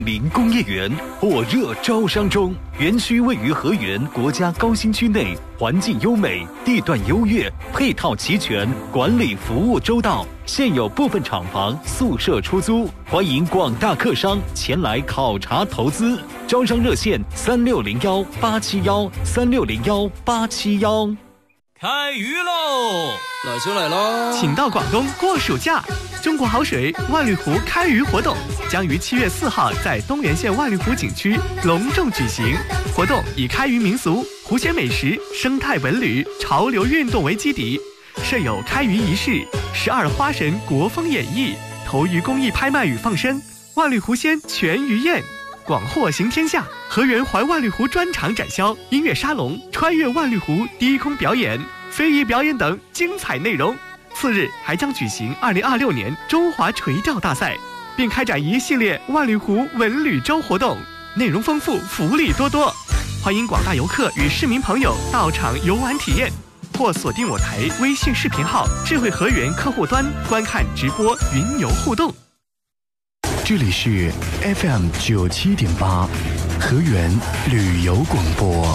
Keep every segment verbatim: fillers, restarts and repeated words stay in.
林工业园火热招商中，园区位于河源国家高新区内，环境优美，地段优越，配套齐全，管理服务周到。现有部分厂房、宿舍出租，欢迎广大客商前来考察投资。招商热线：三六零幺八七幺三六零幺八七幺。 开鱼喽！ 来就来喽！ 请到广东过暑假。中国好水万绿湖开渔活动将于七月四号在东源县万绿湖景区隆重举行。活动以开渔民俗、湖鲜美食、生态文旅、潮流运动为基底，设有开渔仪式、十二花神国风演绎、投鱼公益拍卖与放生、万绿湖鲜全鱼宴。广获行天下，河源环万绿湖专场展销、音乐沙龙、穿越万绿湖低空表演、非遗表演等精彩内容。次日还将举行二零二六年中华垂钓大赛，并开展一系列万绿湖文旅周活动，内容丰富，福利多多。欢迎广大游客与市民朋友到场游玩体验，或锁定我台微信视频号智慧河源客户端观看直播云游互动。 这里是 F M 九七点八，河源旅游广播。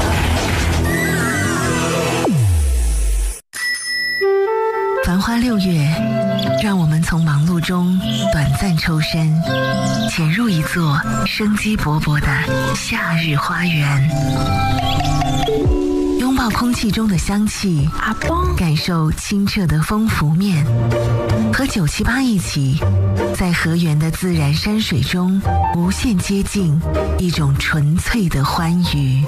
繁花六月，让我们从忙碌中短暂抽身，潜入一座生机勃勃的夏日花园，拥抱空气中的香气，感受清澈的风拂面，和九七八一起，在河源的自然山水中无限接近一种纯粹的欢愉。